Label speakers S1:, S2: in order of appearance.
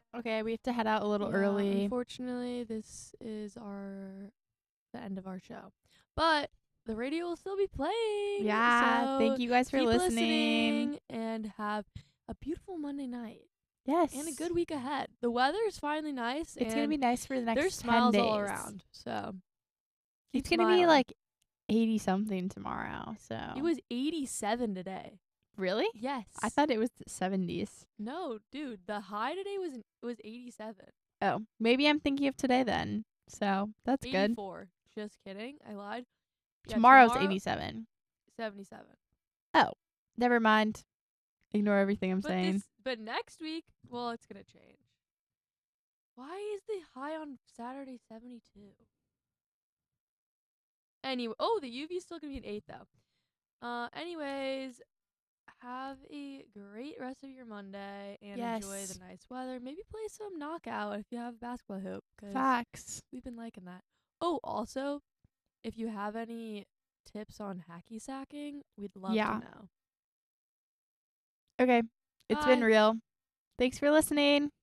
S1: Okay, we have to head out a little
S2: Yeah,
S1: early.
S2: Unfortunately, this is the end of our show. But the radio will still be playing.
S1: Yeah,
S2: So
S1: thank you guys for
S2: keep
S1: listening.
S2: listening and have a beautiful Monday night
S1: Yes.
S2: and a good week ahead. The weather is finally nice
S1: It's going to be
S2: and
S1: nice for the next
S2: there's
S1: 10
S2: smiles
S1: days.
S2: all around. So keep
S1: It's going to be
S2: smiling.
S1: like 80 something tomorrow. So
S2: It was 87 today.
S1: really?
S2: Yes.
S1: I thought it was the 70s.
S2: No, dude, the high today was 87.
S1: Oh, maybe I'm thinking of today then. So that's good.
S2: 84. Just kidding. I lied. Yeah,
S1: Tomorrow's
S2: tomorrow
S1: 87.
S2: 77.
S1: Oh, never mind. Ignore everything I'm saying.
S2: But next week, well, it's gonna change. Why is the high on Saturday 72? Anyway, the UV is still gonna be an 8 though. Anyways, have a great rest of your Monday and enjoy
S1: Yes.
S2: the nice weather. Maybe play some knockout if you have a basketball hoop, 'cause
S1: Facts.
S2: we've been liking that. Oh, also, if you have any tips on hacky sacking, we'd love to know.
S1: Okay. It's been
S2: Bye.
S1: real. Thanks for listening.